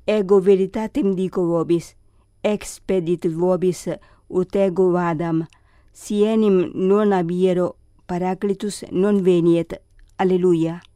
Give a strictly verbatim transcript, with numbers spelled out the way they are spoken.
ego veritatem dico vobis, expedit vobis ut ego vadam, si enim non abiero, Paracletus non veniet. Alleluia.